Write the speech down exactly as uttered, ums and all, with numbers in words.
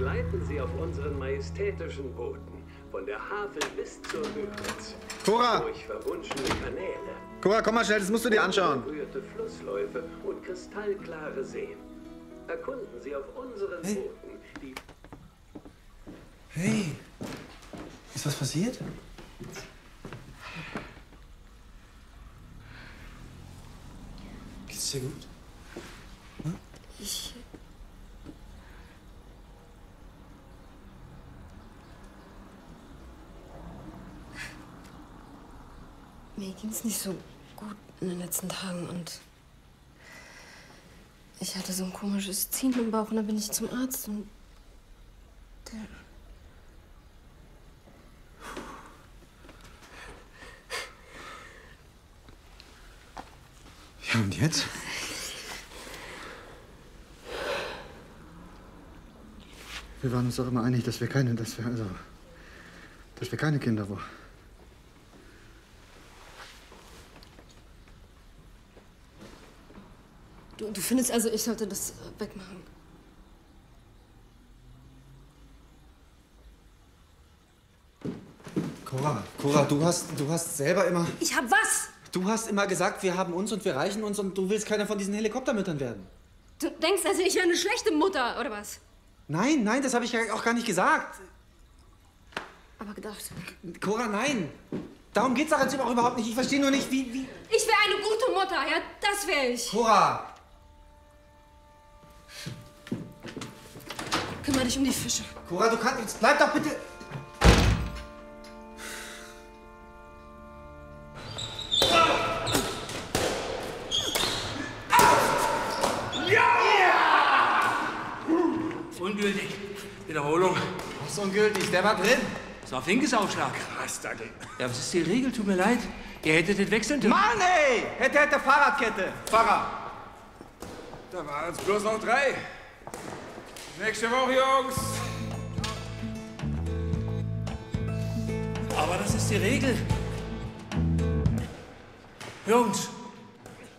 Gleiten Sie auf unseren majestätischen Booten von der Havel bis zur Müritz. Cora! Durch verwunschene Kanäle. Cora, komm mal schnell, das musst du dir anschauen. Berührte Flussläufe und kristallklare Seen. Erkunden Sie auf unseren Hey. Booten die... Hey, ist was passiert? Geht's dir gut? Hm? Ich... Mir ging's nicht so gut in den letzten Tagen und ich hatte so ein komisches Ziehen im Bauch und dann bin ich zum Arzt und der... Ja, und jetzt? Wir waren uns doch immer einig, dass wir keine, dass wir, also, dass wir keine Kinder wollen. Du, du findest also, ich sollte das wegmachen? Cora, Cora, du hast, du hast selber immer... Ich hab was? Du hast immer gesagt, wir haben uns und wir reichen uns und du willst keiner von diesen Helikoptermüttern werden. Du denkst also, ich wäre eine schlechte Mutter, oder was? Nein, nein, das habe ich ja auch gar nicht gesagt. Aber gedacht. Cora, nein. Darum geht's doch jetzt auch überhaupt nicht. Ich verstehe nur nicht, wie... wie... Ich wäre eine gute Mutter, ja, das wäre ich. Cora! Kümmere dich um die Fische. Cora, du kannst... Jetzt bleib doch bitte... Ungültig. Wiederholung. Was ungültig? Der war drin. Das war Finkesaufschlag. Krass, Dackel. Ja, was ist die Regel? Tut mir leid. Ihr hättet den wechseln dürfen. Mann, ey! Hätte, hätte Fahrradkette. Fahrer. Da waren es bloß noch drei. Nächste Woche, Jungs. Aber das ist die Regel. Jungs,